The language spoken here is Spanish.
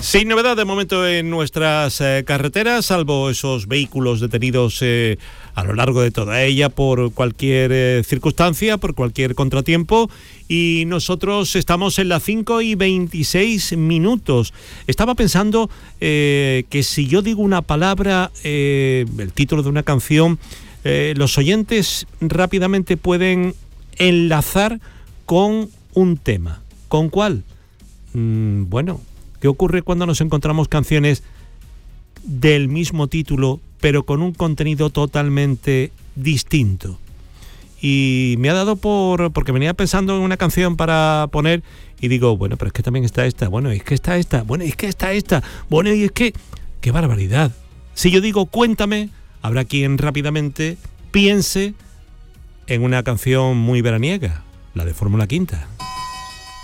Sin novedad de momento en nuestras carreteras, salvo esos vehículos detenidos a lo largo de toda ella por cualquier circunstancia, por cualquier contratiempo, y nosotros estamos en las 5:26. Estaba pensando que si yo digo una palabra, el título de una canción, los oyentes rápidamente pueden enlazar con un tema. ¿Con cuál? Bueno, ¿qué ocurre cuando nos encontramos canciones del mismo título, pero con un contenido totalmente distinto? Y me ha dado porque venía pensando en una canción para poner y digo, bueno, pero es que también está esta, bueno, es que está esta, bueno, es que está esta, bueno, y es que, ¡qué barbaridad! Si yo digo Cuéntame, habrá quien rápidamente piense en una canción muy veraniega, la de Fórmula Quinta.